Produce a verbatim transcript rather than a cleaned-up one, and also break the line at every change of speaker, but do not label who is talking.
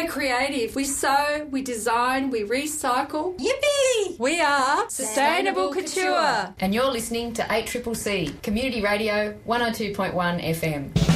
creative. We sew, we design, we recycle.
Yippee!
We are Sustainable, Sustainable Couture.
And you're listening to eight C C C, Community Radio one oh two point one F M.